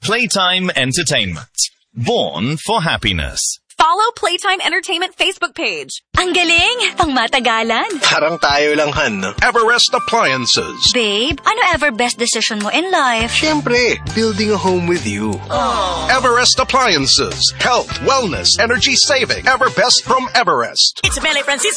Playtime Entertainment. Born for happiness. Follow Playtime Entertainment Facebook page. Ang galing! Pangmatagalan. Parang tayo lang, Han, no? Everest Appliances. Babe, ano ever best decision mo in life? Siyempre, building a home with you. Everest Appliances. Health, wellness, energy saving. Ever best from Everest. It's Mele Francisco.